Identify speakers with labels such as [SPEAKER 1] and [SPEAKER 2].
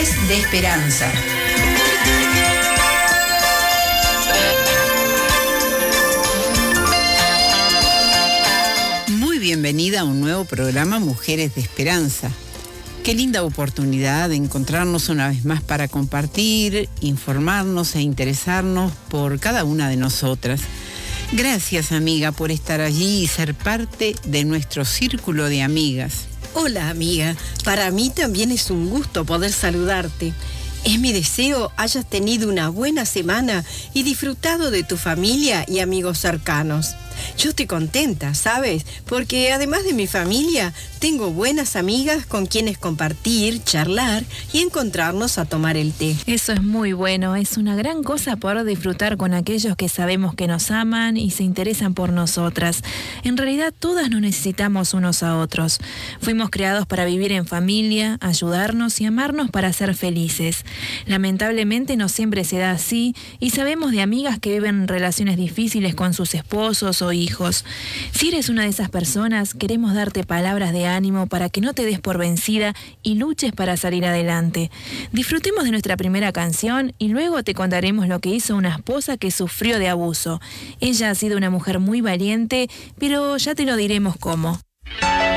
[SPEAKER 1] Mujeres de Esperanza.
[SPEAKER 2] Muy bienvenida a un nuevo programa Mujeres de Esperanza. Qué linda oportunidad de encontrarnos una vez más para compartir, informarnos e interesarnos por cada una de nosotras. Gracias, amiga, por estar allí y ser parte de nuestro círculo de amigas.
[SPEAKER 3] Hola, amiga. Para mí también es un gusto poder saludarte. Es mi deseo hayas tenido una buena semana y disfrutado de tu familia y amigos cercanos. Yo estoy contenta, ¿sabes? Porque además de mi familia, tengo buenas amigas con quienes compartir, charlar y encontrarnos a tomar el té.
[SPEAKER 4] Eso es muy bueno, es una gran cosa poder disfrutar con aquellos que sabemos que nos aman y se interesan por nosotras. En realidad todas nos necesitamos unos a otros. Fuimos creados para vivir en familia, ayudarnos y amarnos para ser felices. Lamentablemente no siempre se da así y sabemos de amigas que viven relaciones difíciles con sus esposos o hijos. Si eres una de esas personas, queremos darte palabras de ánimo para que no te des por vencida y luches para salir adelante. Disfrutemos de nuestra primera canción y luego te contaremos lo que hizo una esposa que sufrió de abuso. Ella ha sido una mujer muy valiente, pero ya te lo diremos cómo.